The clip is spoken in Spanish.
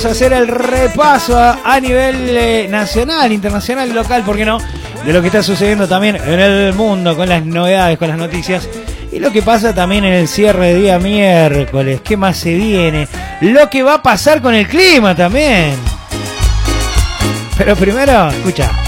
Hacer el repaso a nivel nacional, internacional, local, ¿por qué no? De lo que está sucediendo también en el mundo, con las novedades, con las noticias y lo que pasa también en el cierre de día miércoles. ¿Qué más se viene? Lo que va a pasar con el clima también. Pero primero, escucha.